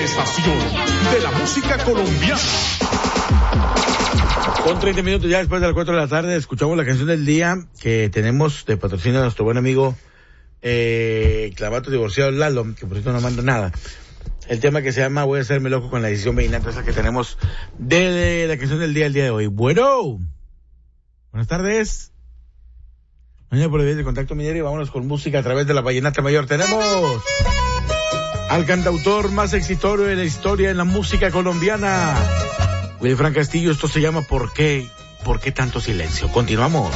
estación de la música colombiana. Con 30 minutos ya después de las 4 de la tarde, escuchamos la canción del día que tenemos de patrocinio a nuestro buen amigo Clamato Divorciado Lalo, que por cierto no manda nada. El tema que se llama Voy a hacerme loco con la decisión vecinal, esa que tenemos de la canción del día el día de hoy. Bueno, buenas tardes. Mañana por el de contacto minero y vámonos con música a través de la Vallenata Mayor. Tenemos al cantautor más exitoso de la historia en la música colombiana, Wilfran Castillo. Esto se llama ¿Por qué tanto silencio? Continuamos.